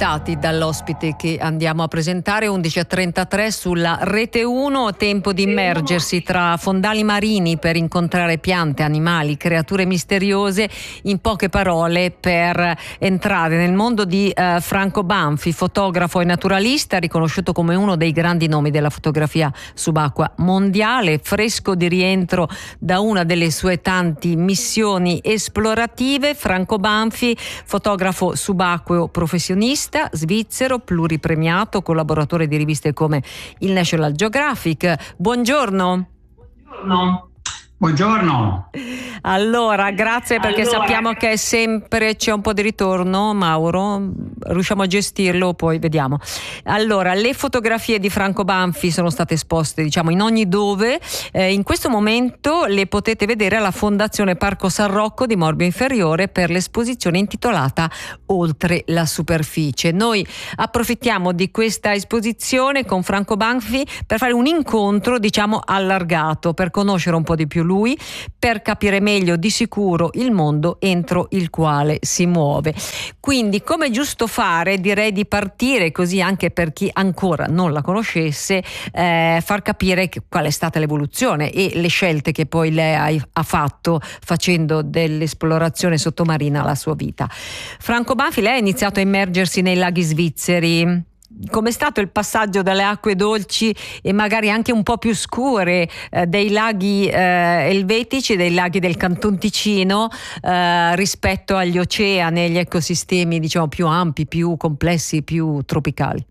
eccitati dall'ospite che andiamo a presentare. 11:33 sulla Rete 1, tempo di immergersi tra fondali marini per incontrare piante, animali, creature misteriose, in poche parole per entrare nel mondo di Franco Banfi, fotografo e naturalista, riconosciuto come uno dei grandi nomi della fotografia subacquea mondiale, fresco di rientro da una delle sue tanti missioni esplorative. Franco Banfi, fotografo subacqueo professionista, svizzero, pluripremiato, collaboratore di riviste come il National Geographic. Buongiorno. Buongiorno. Allora, grazie, perché sappiamo che sempre c'è un po' di ritorno, Mauro, riusciamo a gestirlo, poi vediamo. Allora, le fotografie di Franco Banfi sono state esposte, diciamo, in ogni dove. In questo momento le potete vedere alla Fondazione Parco San Rocco di Morbio Inferiore per l'esposizione intitolata Oltre la superficie. Noi approfittiamo di questa esposizione con Franco Banfi per fare un incontro, diciamo, allargato, per conoscere un po' di più lui, per capire meglio di sicuro il mondo entro il quale si muove. Quindi, come è giusto fare, direi di partire così, anche per chi ancora non la conoscesse, far capire qual è stata l'evoluzione e le scelte che poi lei ha fatto facendo dell'esplorazione sottomarina la sua vita. Franco Banfi, lei ha iniziato a immergersi nei laghi svizzeri. Com'è stato il passaggio dalle acque dolci e magari anche un po' più scure dei laghi elvetici, dei laghi del Canton Ticino, rispetto agli oceani e agli ecosistemi, diciamo, più ampi, più complessi, più tropicali?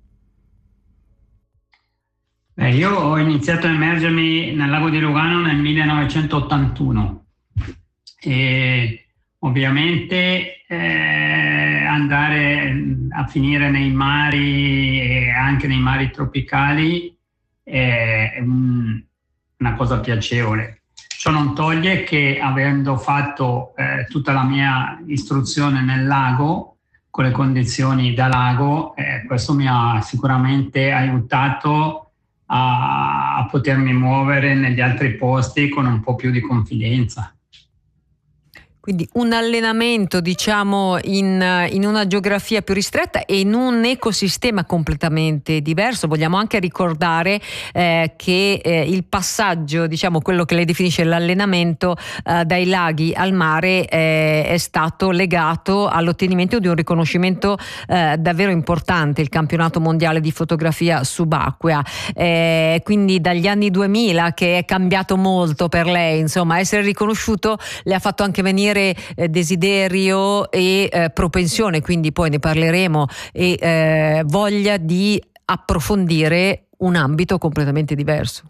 Io ho iniziato a immergermi nel lago di Lugano nel 1981 e ovviamente andare a finire nei mari e anche nei mari tropicali è una cosa piacevole. Ciò non toglie che, avendo fatto tutta la mia istruzione nel lago, con le condizioni da lago, questo mi ha sicuramente aiutato a potermi muovere negli altri posti con un po' più di confidenza. Quindi un allenamento, diciamo, in una geografia più ristretta e in un ecosistema completamente diverso. Vogliamo anche ricordare che il passaggio, diciamo, quello che lei definisce l'allenamento dai laghi al mare è stato legato all'ottenimento di un riconoscimento davvero importante, il campionato mondiale di fotografia subacquea. Quindi dagli anni 2000 che è cambiato molto per lei, insomma, essere riconosciuto le ha fatto anche venire desiderio e propensione, quindi poi ne parleremo, e voglia di approfondire un ambito completamente diverso.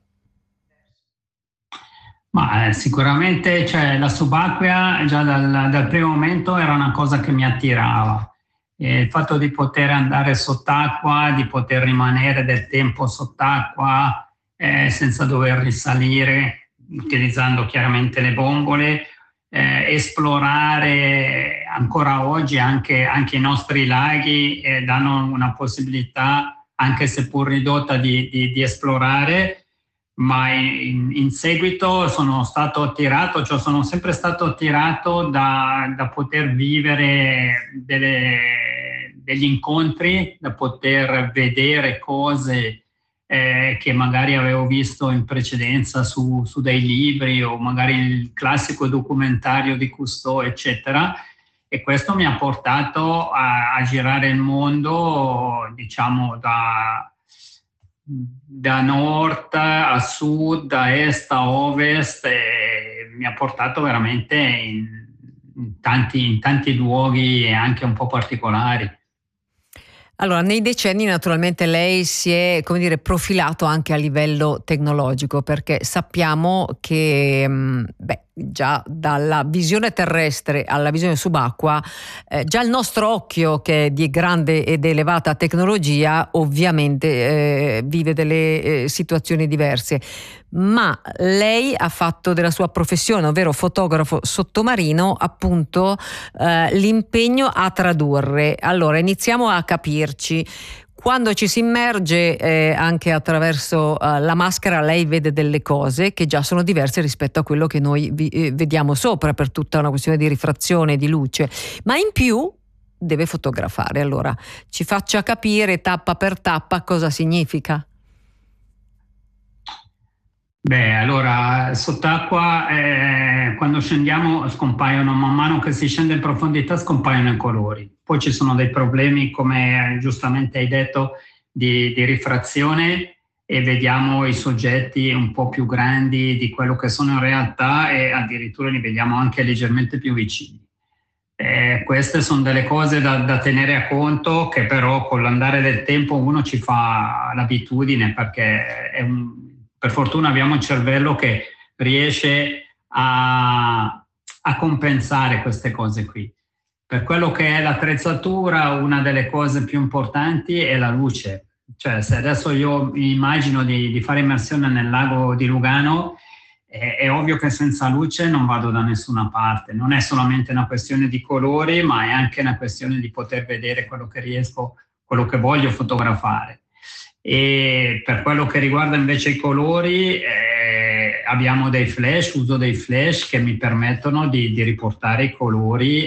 Ma sicuramente, cioè, la subacquea già dal primo momento era una cosa che mi attirava. Il fatto di poter andare sott'acqua, di poter rimanere del tempo sott'acqua senza dover risalire, utilizzando chiaramente le bombole, esplorare ancora oggi anche i nostri laghi danno una possibilità, anche seppur ridotta, di esplorare, ma in seguito sono stato attirato, cioè sono sempre stato attirato da poter vivere degli incontri, da poter vedere cose che magari avevo visto in precedenza su dei libri, o magari il classico documentario di Cousteau, eccetera, e questo mi ha portato a girare il mondo, diciamo, da nord a sud, da est a ovest, e mi ha portato veramente in tanti luoghi e anche un po' particolari. Allora, nei decenni naturalmente lei si è, come dire, profilato anche a livello tecnologico, perché sappiamo che già dalla visione terrestre alla visione subacquea, già il nostro occhio, che è di grande ed elevata tecnologia, ovviamente vive delle situazioni diverse. Ma lei ha fatto della sua professione, ovvero fotografo sottomarino, appunto l'impegno a tradurre. Allora, iniziamo a capirci. Quando ci si immerge anche attraverso la maschera, lei vede delle cose che già sono diverse rispetto a quello che noi vediamo sopra, per tutta una questione di rifrazione, di luce. Ma in più deve fotografare. Allora ci faccia capire tappa per tappa cosa significa. Beh, allora sott'acqua quando scendiamo scompaiono, man mano che si scende in profondità scompaiono i colori. Poi ci sono dei problemi, come giustamente hai detto, di rifrazione, e vediamo i soggetti un po' più grandi di quello che sono in realtà, e addirittura li vediamo anche leggermente più vicini. Queste sono delle cose da tenere a conto, che però con l'andare del tempo uno ci fa l'abitudine, perché per fortuna abbiamo un cervello che riesce a compensare queste cose qui. Per quello che è l'attrezzatura, una delle cose più importanti è la luce. Cioè, se adesso io immagino di fare immersione nel lago di Lugano, è ovvio che senza luce non vado da nessuna parte. Non è solamente una questione di colori, ma è anche una questione di poter vedere quello che riesco, quello che voglio fotografare. E per quello che riguarda invece i colori, abbiamo dei flash, uso dei flash che mi permettono di riportare i colori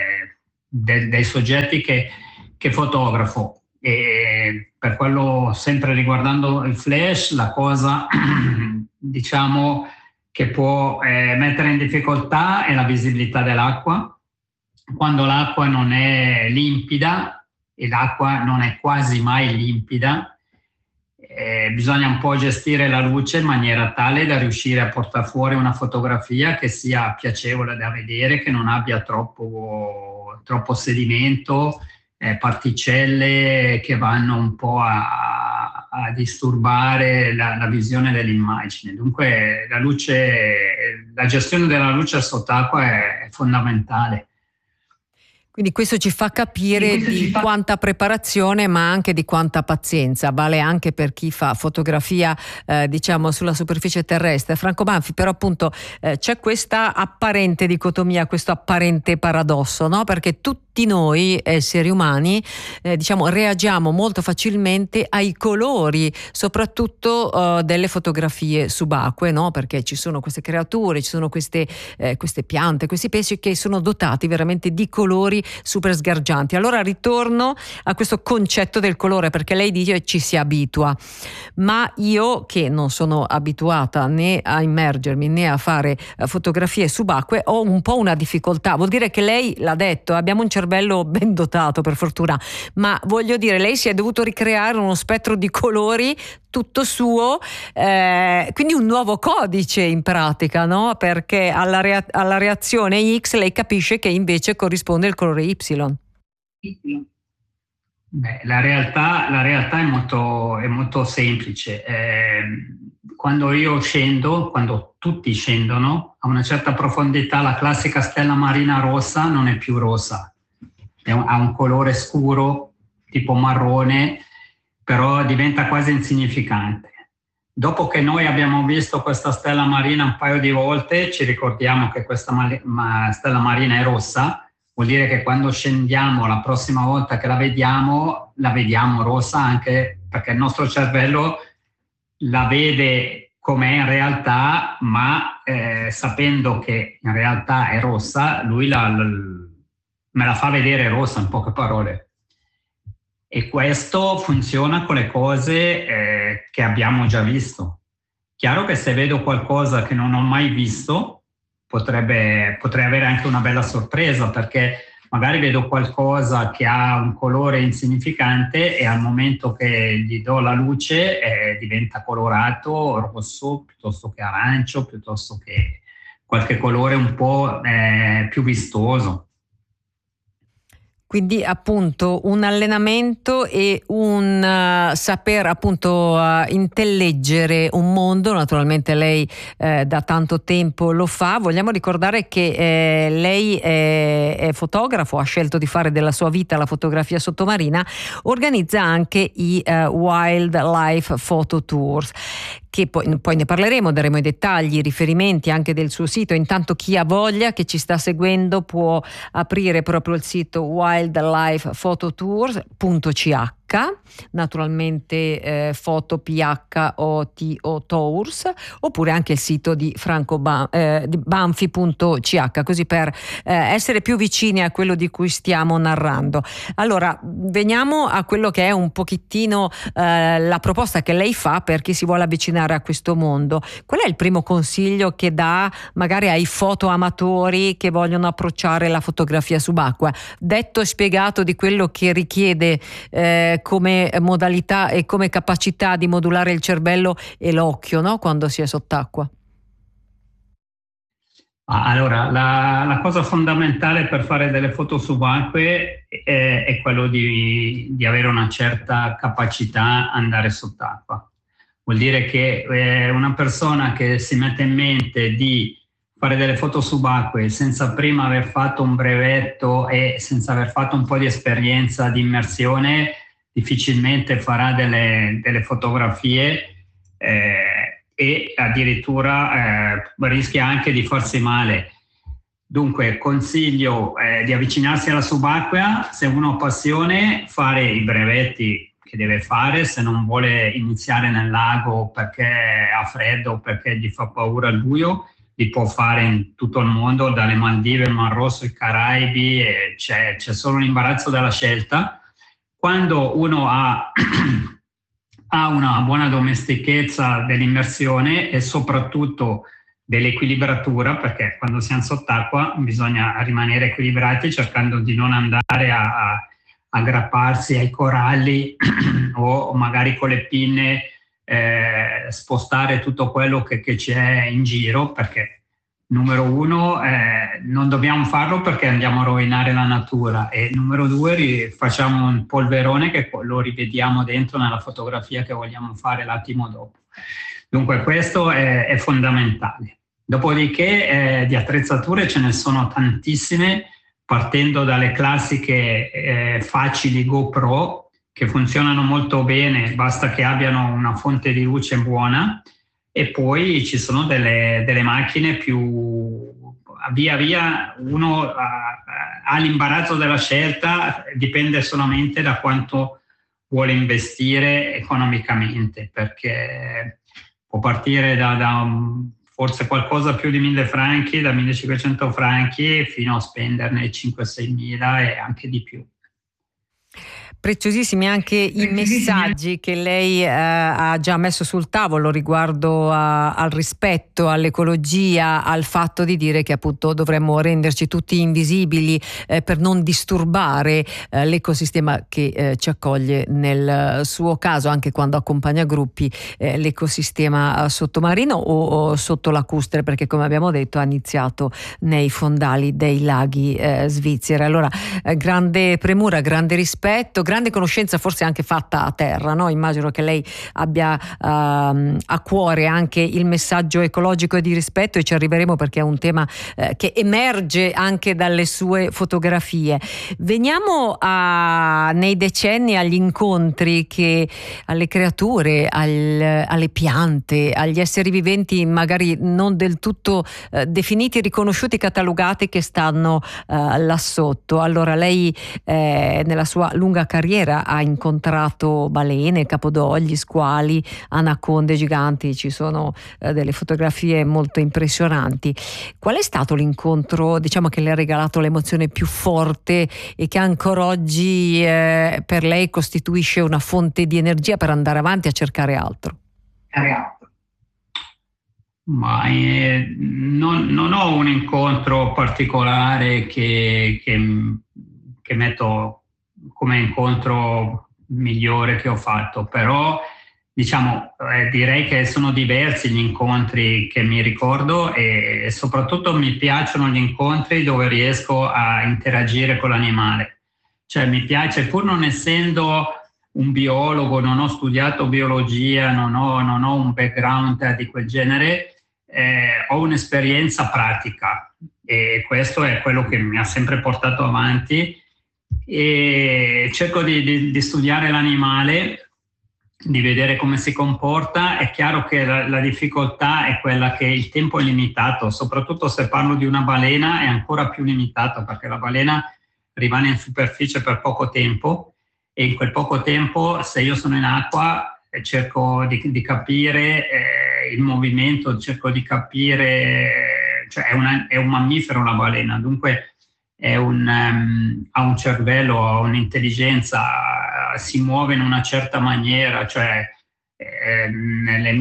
dei soggetti che fotografo. E per quello, sempre riguardando il flash, la cosa diciamo che può mettere in difficoltà è la visibilità dell'acqua. Quando l'acqua non è limpida, e l'acqua non è quasi mai limpida, bisogna un po' gestire la luce in maniera tale da riuscire a portare fuori una fotografia che sia piacevole da vedere, che non abbia troppo sedimento, particelle che vanno un po' a disturbare la visione dell'immagine. Dunque la gestione della luce sott'acqua è fondamentale. Quindi questo ci fa capire quanta preparazione, ma anche di quanta pazienza, vale anche per chi fa fotografia diciamo sulla superficie terrestre. Franco Banfi, però appunto c'è questa apparente dicotomia, questo apparente paradosso, no? Perché tutti noi esseri umani diciamo reagiamo molto facilmente ai colori, soprattutto delle fotografie subacquee, no? Perché ci sono queste creature, ci sono queste piante, questi pesci che sono dotati veramente di colori super sgargianti. Allora ritorno a questo concetto del colore, perché lei dice ci si abitua, ma io che non sono abituata né a immergermi né a fare fotografie subacquee ho un po' una difficoltà. Vuol dire che lei l'ha detto, abbiamo un cervello ben dotato per fortuna, ma voglio dire, lei si è dovuto ricreare uno spettro di colori tutto suo, quindi un nuovo codice in pratica, no? Perché alla reazione X lei capisce che invece corrisponde il colore Y. Beh, la realtà è molto semplice. Quando io scendo, quando tutti scendono, a una certa profondità la classica stella marina rossa non è più rossa, ha un colore scuro, tipo marrone, però diventa quasi insignificante. Dopo che noi abbiamo visto questa stella marina un paio di volte, ci ricordiamo che questa stella marina è rossa, vuol dire che quando scendiamo la prossima volta che la vediamo rossa, anche perché il nostro cervello la vede com'è in realtà, ma sapendo che in realtà è rossa, lui me la fa vedere rossa, in poche parole. E questo funziona con le cose che abbiamo già visto. Chiaro che se vedo qualcosa che non ho mai visto, potrei avere anche una bella sorpresa, perché magari vedo qualcosa che ha un colore insignificante e al momento che gli do la luce diventa colorato rosso piuttosto che arancio, piuttosto che qualche colore un po' più vistoso. Quindi appunto un allenamento e un saper appunto intelleggere un mondo. Naturalmente lei da tanto tempo lo fa. Vogliamo ricordare che lei è fotografo, ha scelto di fare della sua vita la fotografia sottomarina, organizza anche i Wildlife Photo Tours, che poi ne parleremo, daremo i dettagli, i riferimenti anche del suo sito. Intanto chi ha voglia, che ci sta seguendo, può aprire proprio il sito wildlifephototours.ch naturalmente Foto PHOTO Tours, oppure anche il sito di di banfi.ch, così per essere più vicini a quello di cui stiamo narrando. Allora, veniamo a quello che è un pochettino la proposta che lei fa per chi si vuole avvicinare a questo mondo. Qual è il primo consiglio che dà magari ai fotoamatori che vogliono approcciare la fotografia subacquea? Detto e spiegato di quello che richiede come modalità e come capacità di modulare il cervello e l'occhio, no? Quando si è sott'acqua. Allora, la cosa fondamentale per fare delle foto subacquee è quello di avere una certa capacità a andare sott'acqua. Vuol dire che una persona che si mette in mente di fare delle foto subacquee senza prima aver fatto un brevetto e senza aver fatto un po' di esperienza di immersione, difficilmente farà delle fotografie e addirittura rischia anche di farsi male. Dunque consiglio di avvicinarsi alla subacquea, se uno ha passione, fare i brevetti che deve fare, se non vuole iniziare nel lago perché ha freddo o perché gli fa paura il buio, li può fare in tutto il mondo, dalle Maldive, il Mar Rosso, i Caraibi, e c'è solo l'imbarazzo della scelta. Quando uno ha una buona domestichezza dell'immersione e soprattutto dell'equilibratura, perché quando siamo sott'acqua bisogna rimanere equilibrati cercando di non andare a aggrapparsi ai coralli o magari con le pinne spostare tutto quello che c'è in giro, perché numero uno non dobbiamo farlo perché andiamo a rovinare la natura, e numero due facciamo un polverone che lo rivediamo dentro nella fotografia che vogliamo fare l'attimo dopo. Dunque questo è fondamentale. Dopodiché di attrezzature ce ne sono tantissime, partendo dalle classiche facili GoPro che funzionano molto bene, basta che abbiano una fonte di luce buona, e poi ci sono delle macchine più via via uno ha l'imbarazzo della scelta, dipende solamente da quanto vuole investire economicamente, perché può partire da forse qualcosa più di 1.000 franchi, da 1.500 franchi fino a spenderne 5-6 mila e anche di più. Preziosissimi anche i messaggi che lei ha già messo sul tavolo riguardo al rispetto, all'ecologia, al fatto di dire che appunto dovremmo renderci tutti invisibili per non disturbare l'ecosistema che ci accoglie, nel suo caso anche quando accompagna gruppi, l'ecosistema sottomarino o sottolacustre, perché come abbiamo detto ha iniziato nei fondali dei laghi svizzeri. Allora grande premura, grande rispetto, grande conoscenza forse anche fatta a terra, no? Immagino che lei abbia a cuore anche il messaggio ecologico e di rispetto, e ci arriveremo perché è un tema che emerge anche dalle sue fotografie. Veniamo nei decenni agli incontri che alle creature, alle piante, agli esseri viventi magari non del tutto definiti, riconosciuti, catalogati, che stanno là sotto. Allora lei nella sua lunga carriera ha incontrato balene, capodogli, squali, anaconde giganti, ci sono delle fotografie molto impressionanti. Qual è stato l'incontro, diciamo, che le ha regalato l'emozione più forte e che ancora oggi per lei costituisce una fonte di energia per andare avanti a cercare altro? Ma non ho un incontro particolare che metto come incontro migliore che ho fatto, però diciamo direi che sono diversi gli incontri che mi ricordo, e soprattutto mi piacciono gli incontri dove riesco a interagire con l'animale. Cioè mi piace, pur non essendo un biologo, non ho studiato biologia, non ho un background di quel genere, ho un'esperienza pratica, e questo è quello che mi ha sempre portato avanti, e cerco di studiare l'animale, di vedere come si comporta. È chiaro che la difficoltà è quella che il tempo è limitato, soprattutto se parlo di una balena è ancora più limitato, perché la balena rimane in superficie per poco tempo, e in quel poco tempo, se io sono in acqua, cerco di capire il movimento, cerco di capire, cioè è un mammifero la balena, dunque ha un cervello, ha un'intelligenza, si muove in una certa maniera, cioè nelle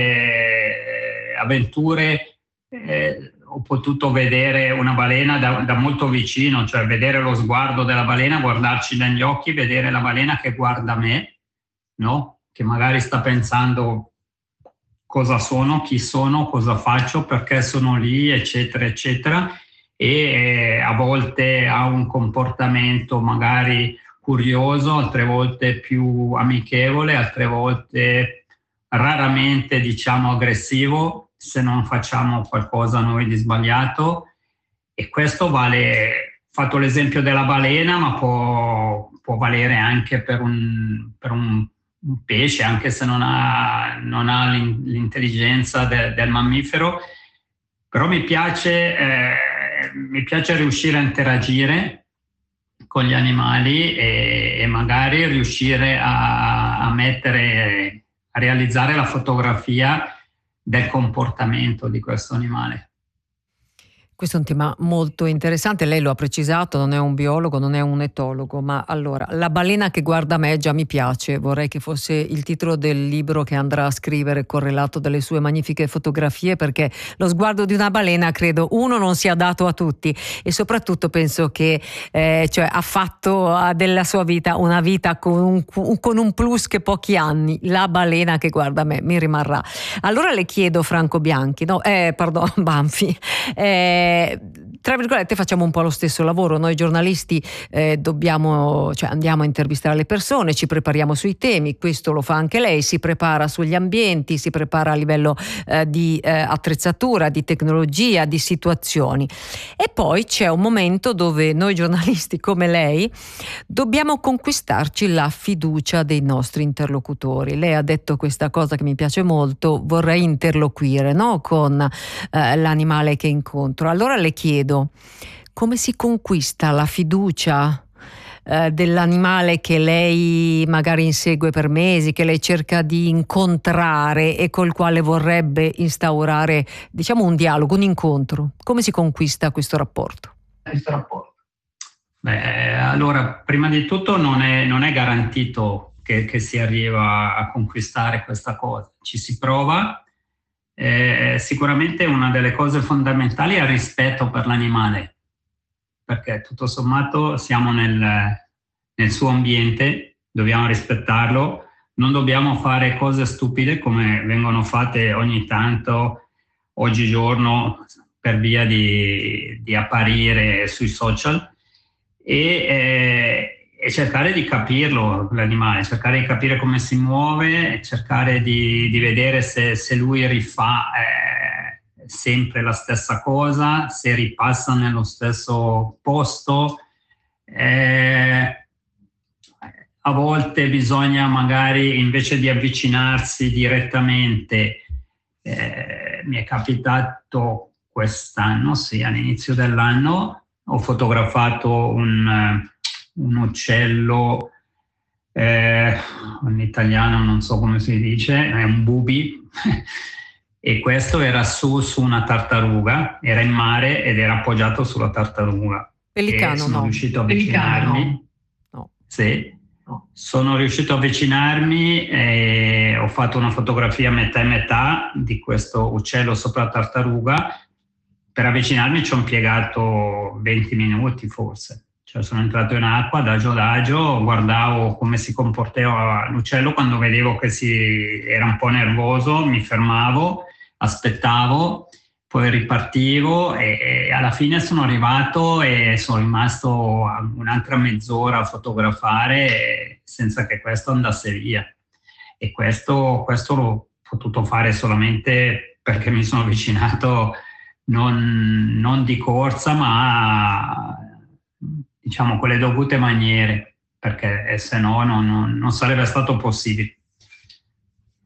mie avventure ho potuto vedere una balena da molto vicino, cioè vedere lo sguardo della balena, guardarci negli occhi, vedere la balena che guarda me, no? Che magari sta pensando cosa sono, chi sono, cosa faccio, perché sono lì, eccetera, eccetera, e a volte ha un comportamento magari curioso, altre volte più amichevole, altre volte raramente, diciamo, aggressivo se non facciamo qualcosa noi di sbagliato. E questo vale, fatto l'esempio della balena, ma può valere anche per un pesce, anche se non ha l'intelligenza del mammifero. Però mi piace riuscire a interagire con gli animali e magari riuscire a realizzare la fotografia del comportamento di questo animale. Questo è un tema molto interessante, lei lo ha precisato, non è un biologo, non è un etologo, ma allora, la balena che guarda me già mi piace, vorrei che fosse il titolo del libro che andrà a scrivere correlato dalle sue magnifiche fotografie, perché lo sguardo di una balena credo non sia dato a tutti e soprattutto penso che ha fatto della sua vita una vita con un plus che pochi anni, la balena che guarda me mi rimarrà. Allora le chiedo, Franco Banfi, tra virgolette facciamo un po' lo stesso lavoro, noi giornalisti andiamo a intervistare le persone, ci prepariamo sui temi, questo lo fa anche lei, si prepara sugli ambienti, si prepara a livello di attrezzatura, di tecnologia, di situazioni, e poi c'è un momento dove noi giornalisti come lei dobbiamo conquistarci la fiducia dei nostri interlocutori. Lei ha detto questa cosa che mi piace molto, vorrei interloquire, no? Con l'animale che incontro. Allora le chiedo, come si conquista la fiducia dell'animale che lei magari insegue per mesi, che lei cerca di incontrare e col quale vorrebbe instaurare, diciamo, un dialogo, un incontro? Come si conquista questo rapporto? Allora, prima di tutto non è garantito che si arriva a conquistare questa cosa. Ci si prova. Sicuramente una delle cose fondamentali è il rispetto per l'animale, perché tutto sommato siamo nel suo ambiente, dobbiamo rispettarlo, non dobbiamo fare cose stupide come vengono fatte ogni tanto oggigiorno per via di apparire sui social, e cercare di capirlo l'animale, cercare di capire come si muove, cercare di vedere se lui rifà sempre la stessa cosa, se ripassa nello stesso posto. A volte bisogna magari, invece di avvicinarsi direttamente, mi è capitato quest'anno, sì, all'inizio dell'anno, ho fotografato un uccello, in italiano non so come si dice, è un bubi, e questo era su una tartaruga, era in mare ed era appoggiato sulla tartaruga. Pelicano, sono riuscito a avvicinarmi. No. Sì. Sono riuscito a avvicinarmi e ho fatto una fotografia metà e metà di questo uccello sopra la tartaruga. Per avvicinarmi ci ho impiegato 20 minuti forse. Cioè sono entrato in acqua, adagio, guardavo come si comportava l'uccello, quando vedevo che era un po' nervoso mi fermavo, aspettavo, poi ripartivo e alla fine sono arrivato e sono rimasto un'altra mezz'ora a fotografare senza che questo andasse via. E questo l'ho potuto fare solamente perché mi sono avvicinato non di corsa, ma diciamo con le dovute maniere, perché se no non sarebbe stato possibile.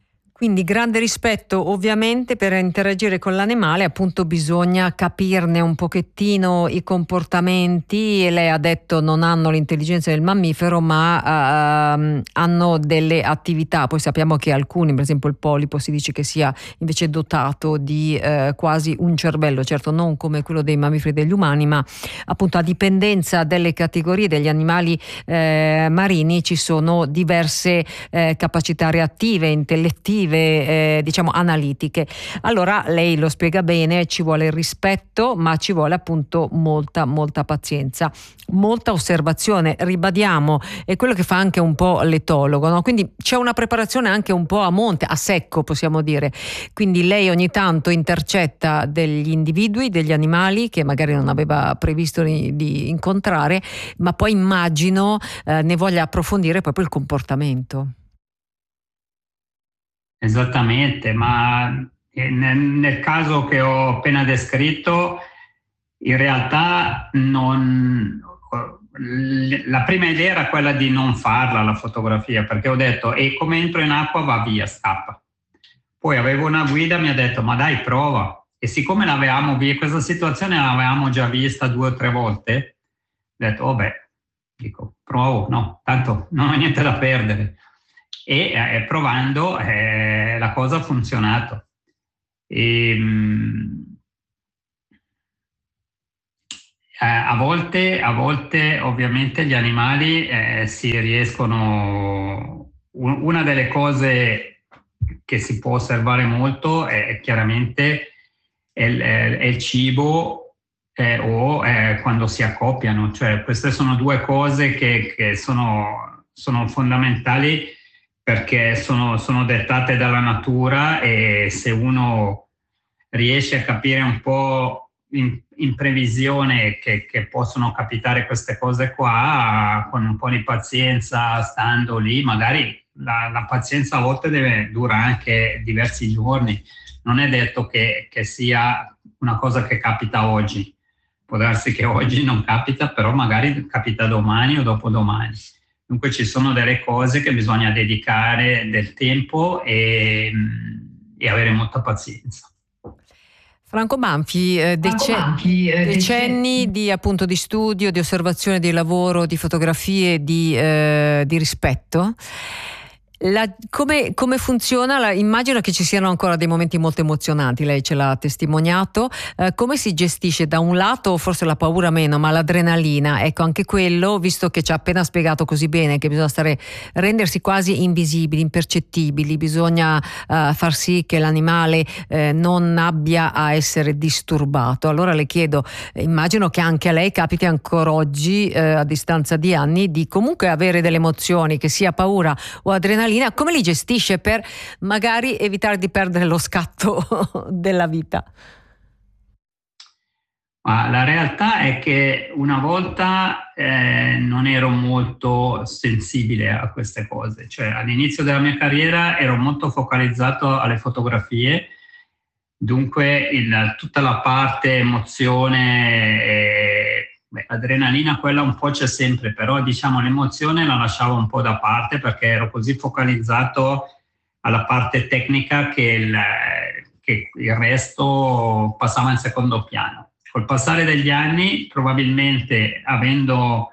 Quindi grande rispetto, ovviamente per interagire con l'animale appunto bisogna capirne un pochettino i comportamenti. Lei ha detto non hanno l'intelligenza del mammifero, ma hanno delle attività. Poi sappiamo che alcuni, per esempio il polipo, si dice che sia invece dotato di quasi un cervello, certo non come quello dei mammiferi e degli umani, ma appunto a dipendenza delle categorie degli animali marini ci sono diverse capacità reattive, intellettive, diciamo analitiche. Allora lei lo spiega bene, ci vuole il rispetto, ma ci vuole appunto molta pazienza, molta osservazione, ribadiamo, è quello che fa anche un po' l'etologo, no? Quindi c'è una preparazione anche un po' a monte, a secco possiamo dire, quindi lei ogni tanto intercetta degli individui, degli animali che magari non aveva previsto di incontrare, ma poi immagino ne voglia approfondire proprio il comportamento. Esattamente, ma nel caso che ho appena descritto, in realtà la prima idea era quella di non farla la fotografia, perché ho detto, e come entro in acqua va via, scappa. Poi avevo una guida, mi ha detto, ma dai, prova. E siccome questa situazione l'avevamo già vista 2 o 3 volte, ho detto, vabbè, dico, provo, no, tanto non ho niente da perdere. E provando la cosa ha funzionato. A volte ovviamente gli animali si riescono, una delle cose che si può osservare molto è chiaramente il cibo o quando si accoppiano, cioè queste sono 2 cose che sono fondamentali perché sono dettate dalla natura, e se uno riesce a capire un po' in previsione che possono capitare queste cose qua, con un po' di pazienza, stando lì, magari la pazienza a volte dura anche diversi giorni, non è detto che sia una cosa che capita oggi, può darsi che oggi non capita, però magari capita domani o dopodomani. Dunque ci sono delle cose che bisogna dedicare del tempo e avere molta pazienza. Franco Banfi, decenni di, appunto, di studio, di osservazione, di lavoro, di fotografie, di rispetto. Come funziona? Immagino che ci siano ancora dei momenti molto emozionanti, lei ce l'ha testimoniato. Come si gestisce da un lato forse la paura meno, ma l'adrenalina? Ecco, anche quello, visto che ci ha appena spiegato così bene che bisogna rendersi quasi invisibili, impercettibili, bisogna far sì che l'animale non abbia a essere disturbato. Allora le chiedo, immagino che anche a lei capiti ancora oggi, a distanza di anni, di comunque avere delle emozioni, che sia paura o adrenalina. Come li gestisce per magari evitare di perdere lo scatto della vita? Ma la realtà è che una volta non ero molto sensibile a queste cose, cioè all'inizio della mia carriera ero molto focalizzato alle fotografie, dunque tutta la parte emozione, adrenalina quella un po' c'è sempre, però diciamo l'emozione la lasciavo un po' da parte perché ero così focalizzato alla parte tecnica che il resto passava in secondo piano. Col passare degli anni, probabilmente avendo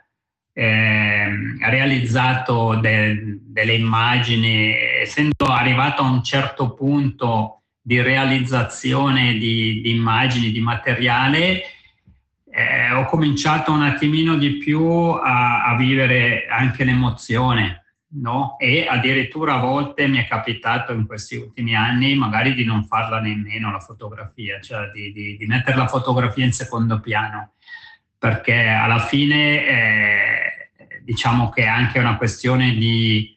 realizzato delle immagini, essendo arrivato a un certo punto di realizzazione di immagini, di materiale, ho cominciato un attimino di più a vivere anche l'emozione, no? E addirittura a volte mi è capitato in questi ultimi anni magari di non farla nemmeno la fotografia, cioè di mettere la fotografia in secondo piano, perché alla fine diciamo che è anche una questione di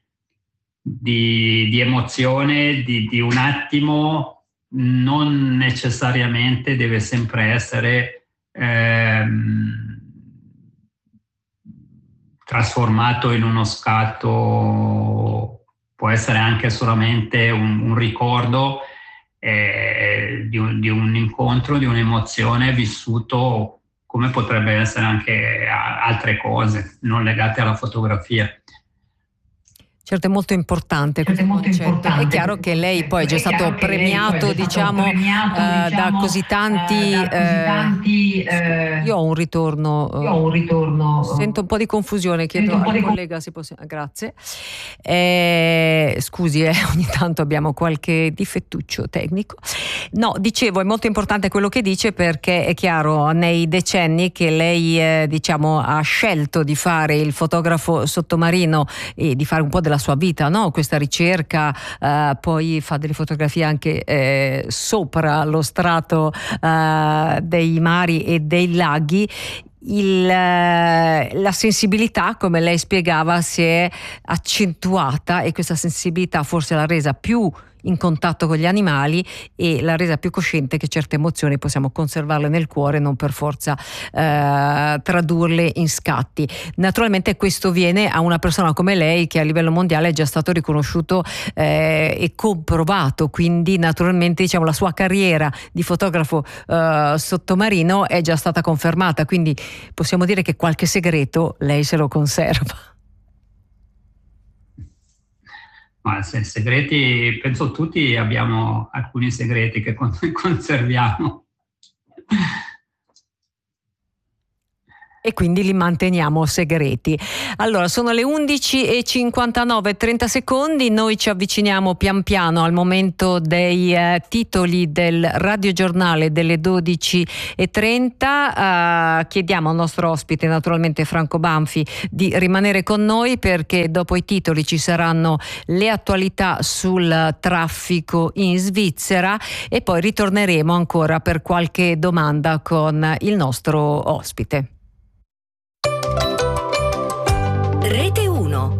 emozione, di un attimo, non necessariamente deve sempre essere trasformato in uno scatto, può essere anche solamente un ricordo di un incontro, di un'emozione vissuto, come potrebbe essere anche altre cose non legate alla fotografia. Certo, è molto importante questo concetto. È chiaro che lei poi è già stato premiato, da così tanti. Io ho un ritorno. Sento un po' di confusione, chiedo al collega se possiamo. Grazie. Scusi, ogni tanto abbiamo qualche difettuccio tecnico. No, dicevo, è molto importante quello che dice, perché è chiaro nei decenni che lei ha scelto di fare il fotografo sottomarino e di fare un po' della sua vita, no? Questa ricerca, poi fa delle fotografie anche sopra lo strato dei mari e dei laghi. La sensibilità, come lei spiegava, si è accentuata, e questa sensibilità forse l'ha resa più in contatto con gli animali e l'ha resa più cosciente che certe emozioni possiamo conservarle nel cuore, non per forza tradurle in scatti. Naturalmente questo viene a una persona come lei, che a livello mondiale è già stato riconosciuto e comprovato, quindi naturalmente la sua carriera di fotografo sottomarino è già stata confermata, quindi possiamo dire che qualche segreto lei se lo conserva. Ma segreti, penso tutti abbiamo alcuni segreti che conserviamo. E quindi li manteniamo segreti. Allora, sono le 11:59, 30 secondi, noi ci avviciniamo pian piano al momento dei titoli del radiogiornale delle 12:30. Chiediamo al nostro ospite, naturalmente Franco Banfi, di rimanere con noi, perché dopo i titoli ci saranno le attualità sul traffico in Svizzera e poi ritorneremo ancora per qualche domanda con il nostro ospite. Rete 1.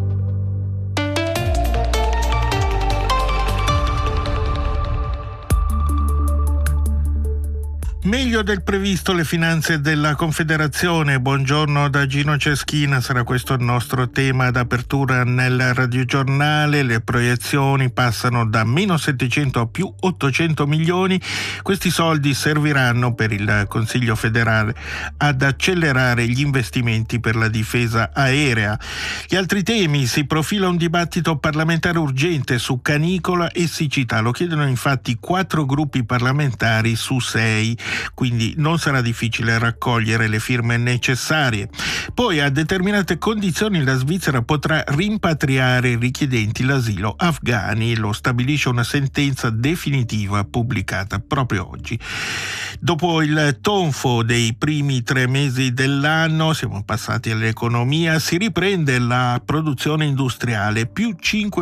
Meglio del previsto le finanze della Confederazione. Buongiorno da Gino Ceschina, sarà questo il nostro tema d'apertura nel radiogiornale. Le proiezioni passano da meno 700 a più 800 milioni. Questi soldi serviranno per il Consiglio federale ad accelerare gli investimenti per la difesa aerea. Gli altri temi: si profila un dibattito parlamentare urgente su canicola e siccità. Lo chiedono infatti 4 gruppi parlamentari su 6. Quindi non sarà difficile raccogliere le firme necessarie. Poi, a determinate condizioni, la Svizzera potrà rimpatriare i richiedenti l'asilo afghani. Lo stabilisce una sentenza definitiva pubblicata proprio oggi. Dopo il tonfo dei primi 3 mesi dell'anno, siamo passati all'economia, si riprende la produzione industriale, più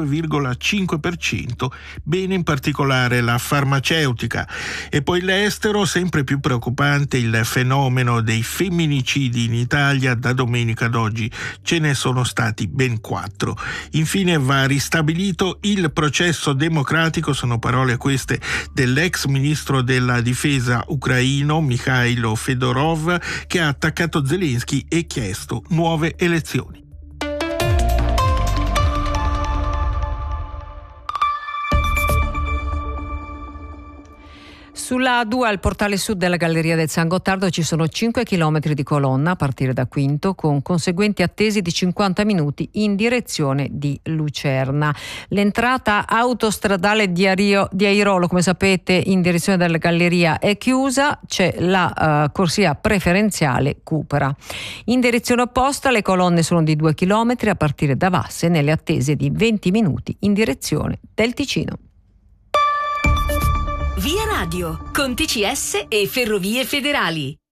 5,5%, bene in particolare la farmaceutica. E poi l'estero, sempre più preoccupante il fenomeno dei femminicidi in Italia. Da domenica ad oggi ce ne sono stati ben 4. Infine va ristabilito il processo democratico, sono parole queste dell'ex ministro della difesa ucraino Mikhailo Fedorov, che ha attaccato Zelensky e chiesto nuove elezioni. Sulla A2 al portale sud della Galleria del San Gottardo ci sono 5 chilometri di colonna a partire da Quinto, con conseguenti attesi di 50 minuti in direzione di Lucerna. L'entrata autostradale di Airolo, come sapete, in direzione della Galleria è chiusa, c'è la corsia preferenziale Cupera. In direzione opposta le colonne sono di 2 chilometri a partire da Vasse, nelle attese di 20 minuti in direzione del Ticino. Via Radio, con TCS e Ferrovie Federali.